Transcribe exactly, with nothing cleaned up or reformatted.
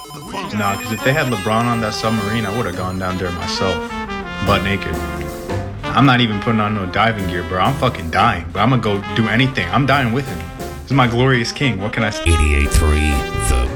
Nah, because if they had LeBron on that submarine, I would have gone down there myself, butt naked. I'm not even putting on no diving gear, bro. I'm fucking dying, but I'm gonna go do anything. I'm dying with him. This is my glorious king. What can I say? eighty-eight point three The